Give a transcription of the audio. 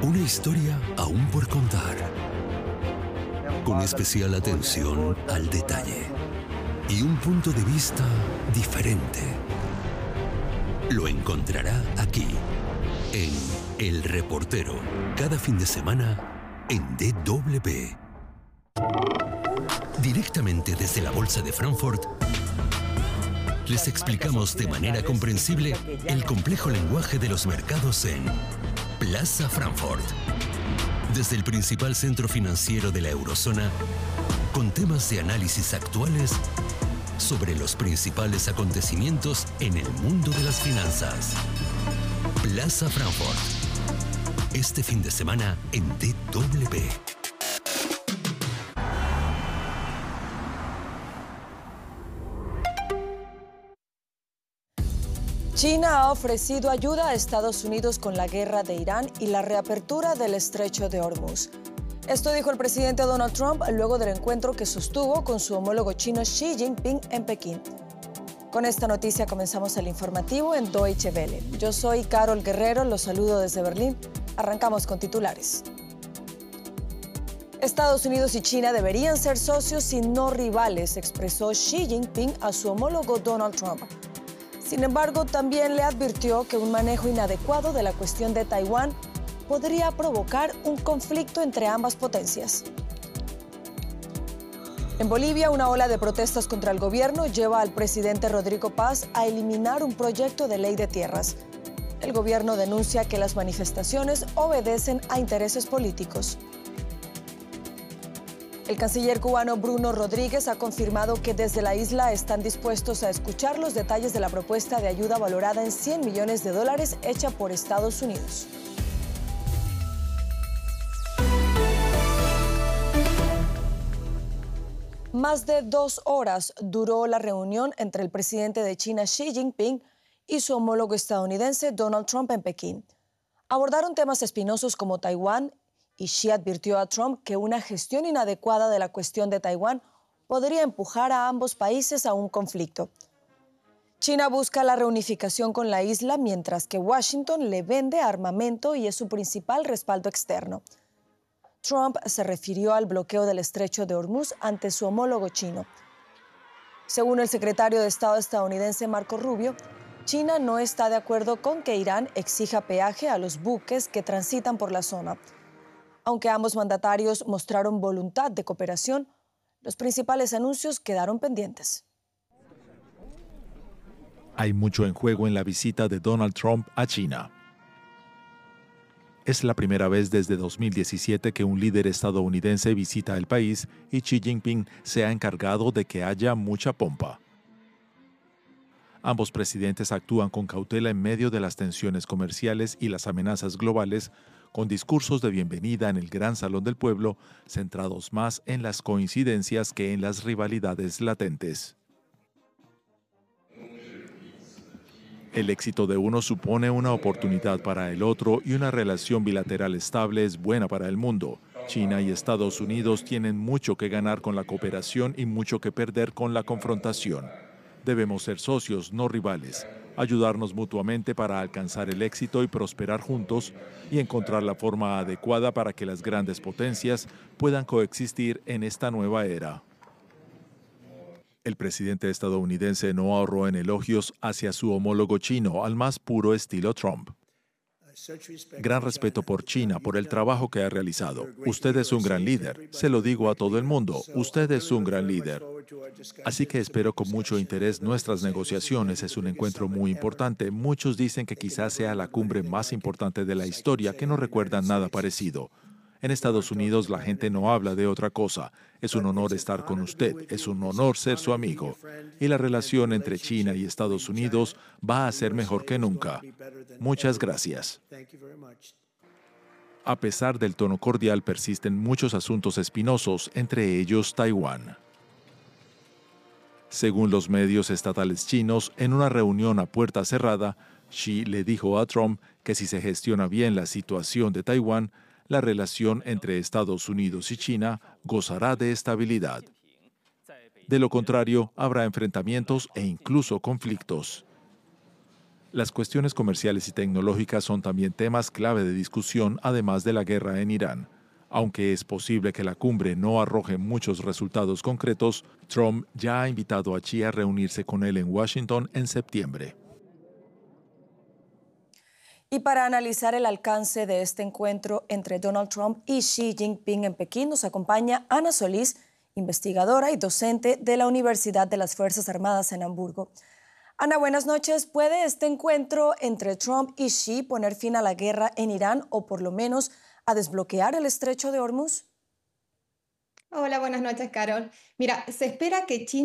Una historia aún por contar, con especial atención al detalle y un punto de vista diferente. Lo encontrará aquí, en El Reportero, cada fin de semana en DW. Directamente desde la Bolsa de Frankfurt, les explicamos de manera comprensible el complejo lenguaje de los mercados en Plaza Frankfurt. Desde el principal centro financiero de la eurozona, con temas de análisis actuales sobre los principales acontecimientos en el mundo de las finanzas. Plaza Frankfurt. Este fin de semana en DW. China ha ofrecido ayuda a Estados Unidos con la guerra de Irán y la reapertura del estrecho de Hormuz. Esto dijo el presidente Donald Trump luego del encuentro que sostuvo con su homólogo chino Xi Jinping en Pekín. Con esta noticia comenzamos el informativo en Deutsche Welle. Yo soy Carol Guerrero, los saludo desde Berlín. Arrancamos con titulares. Estados Unidos y China deberían ser socios y no rivales, expresó Xi Jinping a su homólogo Donald Trump. Sin embargo, también le advirtió que un manejo inadecuado de la cuestión de Taiwán podría provocar un conflicto entre ambas potencias. En Bolivia, una ola de protestas contra el gobierno lleva al presidente Rodrigo Paz a eliminar un proyecto de ley de tierras. El gobierno denuncia que las manifestaciones obedecen a intereses políticos. El canciller cubano Bruno Rodríguez ha confirmado que desde la isla están dispuestos a escuchar los detalles de la propuesta de ayuda valorada en $100 millones hecha por Estados Unidos. Más de 2 horas duró la reunión entre el presidente de China Xi Jinping y su homólogo estadounidense Donald Trump en Pekín. Abordaron temas espinosos como Taiwán, y Xi advirtió a Trump que una gestión inadecuada de la cuestión de Taiwán podría empujar a ambos países a un conflicto. China busca la reunificación con la isla, mientras que Washington le vende armamento y es su principal respaldo externo. Trump se refirió al bloqueo del estrecho de Hormuz ante su homólogo chino. Según el secretario de Estado estadounidense Marco Rubio, China no está de acuerdo con que Irán exija peaje a los buques que transitan por la zona. Aunque ambos mandatarios mostraron voluntad de cooperación, los principales anuncios quedaron pendientes. Hay mucho en juego en la visita de Donald Trump a China. Es la primera vez desde 2017 que un líder estadounidense visita el país y Xi Jinping se ha encargado de que haya mucha pompa. Ambos presidentes actúan con cautela en medio de las tensiones comerciales y las amenazas globales, con discursos de bienvenida en el Gran Salón del Pueblo, centrados más en las coincidencias que en las rivalidades latentes. El éxito de uno supone una oportunidad para el otro y una relación bilateral estable es buena para el mundo. China y Estados Unidos tienen mucho que ganar con la cooperación y mucho que perder con la confrontación. Debemos ser socios, no rivales, ayudarnos mutuamente para alcanzar el éxito y prosperar juntos y encontrar la forma adecuada para que las grandes potencias puedan coexistir en esta nueva era. El presidente estadounidense no ahorró en elogios hacia su homólogo chino al más puro estilo Trump. Gran respeto por China, por el trabajo que ha realizado. Usted es un gran líder. Se lo digo a todo el mundo. Usted es un gran líder. Así que espero con mucho interés nuestras negociaciones. Es un encuentro muy importante. Muchos dicen que quizás sea la cumbre más importante de la historia, que no recuerdan nada parecido. En Estados Unidos la gente no habla de otra cosa. Es un honor estar con usted. Es un honor ser su amigo. Y la relación entre China y Estados Unidos va a ser mejor que nunca. Muchas gracias. A pesar del tono cordial, persisten muchos asuntos espinosos, entre ellos Taiwán. Según los medios estatales chinos, en una reunión a puerta cerrada, Xi le dijo a Trump que si se gestiona bien la situación de Taiwán, la relación entre Estados Unidos y China gozará de estabilidad. De lo contrario, habrá enfrentamientos e incluso conflictos. Las cuestiones comerciales y tecnológicas son también temas clave de discusión, además de la guerra en Irán. Aunque es posible que la cumbre no arroje muchos resultados concretos, Trump ya ha invitado a Xi a reunirse con él en Washington en septiembre. Y para analizar el alcance de este encuentro entre Donald Trump y Xi Jinping en Pekín, nos acompaña Ana Solís, investigadora y docente de la Universidad de las Fuerzas Armadas en Hamburgo. Ana, buenas noches. ¿Puede este encuentro entre Trump y Xi poner fin a la guerra en Irán o por lo menos a desbloquear el estrecho de Hormuz? Hola, buenas noches, Carol. Mira, se espera que China